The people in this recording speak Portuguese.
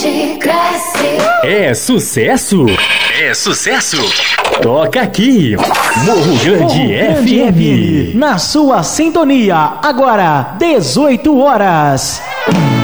gente cresce. É sucesso? É sucesso? Toca aqui, Morro Grande FM. Na sua sintonia, agora 18 horas.